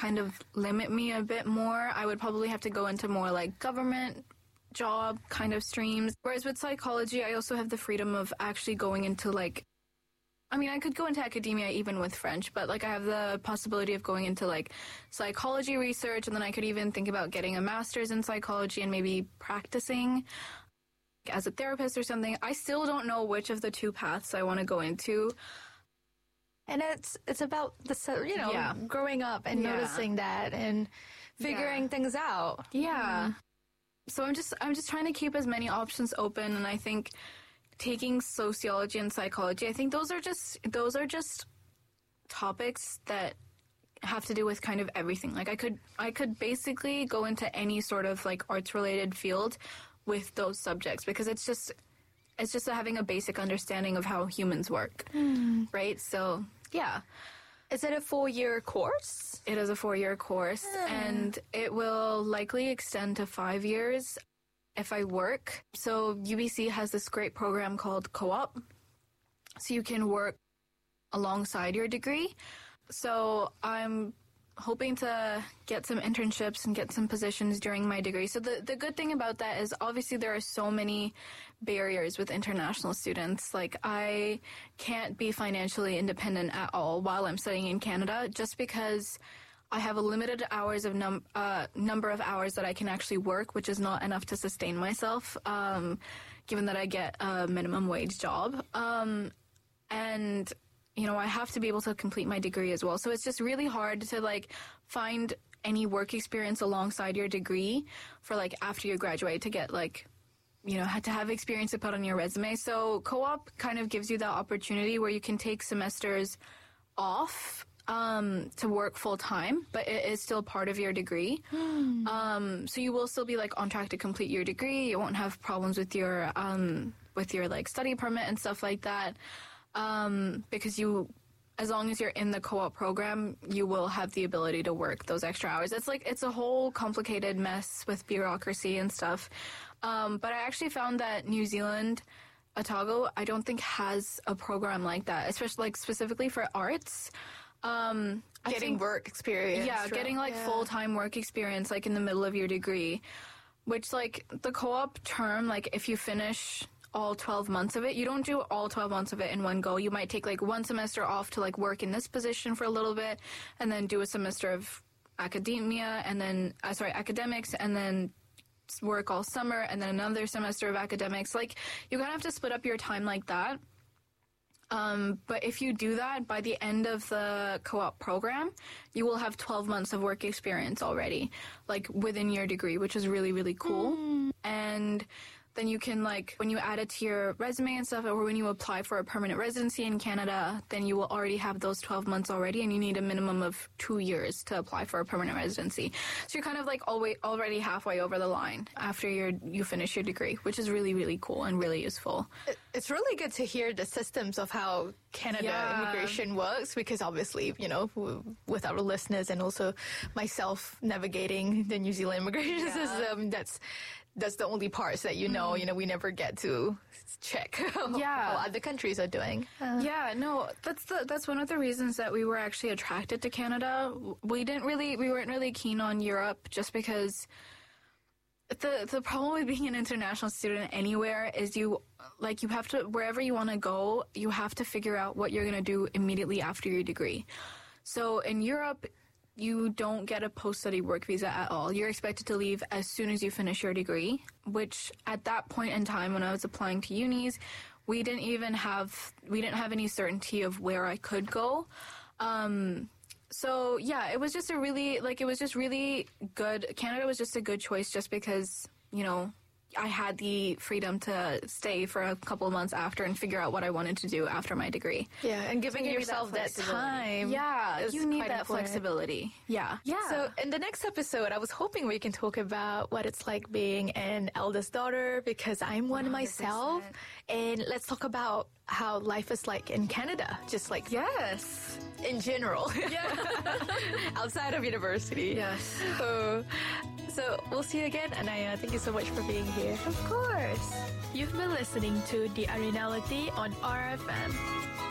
kind of limit me a bit more. I would probably have to go into more like government job kind of streams. Whereas with psychology, I also have the freedom of actually going into like, I mean, I could go into academia even with French, but like I have the possibility of going into like psychology research, and then I could even think about getting a master's in psychology and maybe practicing as a therapist or something. I still don't know which of the two paths I want to go into. And it's about the, growing up and noticing that and figuring things out. Yeah. So I'm just trying to keep as many options open, and I think taking sociology and psychology, I think those are just topics that have to do with kind of everything. Like I could basically go into any sort of like arts related field with those subjects, because it's just having a basic understanding of how humans work, right? So yeah. Is it a 4-year course? It is a 4-year course, and it will likely extend to 5 years if I work. So UBC has this great program called Co-op, so you can work alongside your degree. So I'm hoping to get some internships and get some positions during my degree. So the good thing about that is obviously there are so many barriers with international students. Like I can't be financially independent at all while I'm studying in Canada, just because I have a limited hours of number of hours that I can actually work, which is not enough to sustain myself, given that I get a minimum wage job. And you know, I have to be able to complete my degree as well. So it's just really hard to like find any work experience alongside your degree for like after you graduate to get like, you know, to have experience to put on your resume. So co-op kind of gives you that opportunity where you can take semesters off to work full time, but it is still part of your degree. So you will still be like on track to complete your degree. You won't have problems with your like study permit and stuff like that. Because as long as you're in the co-op program, you will have the ability to work those extra hours. It's a whole complicated mess with bureaucracy and stuff. But I actually found that New Zealand, Otago, I don't think has a program like that, especially like specifically for arts. Getting work experience. Yeah, getting like full-time work experience like in the middle of your degree, which like the co-op term, like if you finish all 12 months of it, you don't do all 12 months of it in one go. You might take like one semester off to like work in this position for a little bit, and then do a semester of academia, and then academics, and then work all summer, and then another semester of academics. Like you kind of have to split up your time like that. But if you do that, by the end of the co-op program, you will have 12 months of work experience already, like within your degree, which is really, really cool. And then you can, like, when you add it to your resume and stuff, or when you apply for a permanent residency in Canada, then you will already have those 12 months already, and you need a minimum of 2 years to apply for a permanent residency. So you're kind of, like, already halfway over the line after you finish your degree, which is really, really cool and really useful. It's really good to hear the systems of how Canada immigration works, because obviously, you know, with our listeners and also myself navigating the New Zealand immigration system, that's the only parts that you know, we never get to check how other countries are doing. That's one of the reasons that we were actually attracted to Canada. We weren't really keen on Europe, just because the problem with being an international student anywhere is you have to, wherever you want to go, you have to figure out what you're going to do immediately after your degree. So in Europe, you don't get a post-study work visa at all. You're expected to leave as soon as you finish your degree, which at that point in time when I was applying to unis, we didn't have any certainty of where I could go. So yeah, it was just really good. Canada was just a good choice, just because, you know, I had the freedom to stay for a couple of months after and figure out what I wanted to do after my degree. Yeah, and giving yourself that time. Yeah, you need that flexibility. Yeah. So in the next episode, I was hoping we can talk about what it's like being an eldest daughter, because I'm one 100%. Myself. And let's talk about how life is like in Canada, just like in general. Outside of university. Yes. So we'll see you again, Anaya. Thank you so much for being here. Of course. You've been listening to The Arenality on RFM.